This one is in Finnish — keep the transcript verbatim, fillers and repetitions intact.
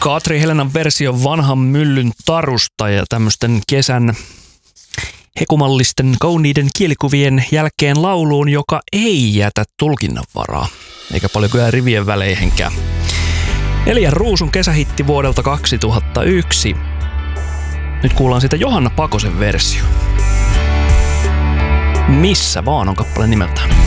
Katri Helenan versio vanhan myllyn tarusta ja tämmöisten kesän hekumallisten kauniiden kielikuvien jälkeen lauluun, joka ei jätä tulkinnanvaraa, eikä paljon kyllä rivien väleihinkään. Elian Ruusun kesähitti vuodelta kaksituhattayksi. Nyt kuullaan siitä Johanna Pakosen versio. Missä vaan on kappale nimeltään.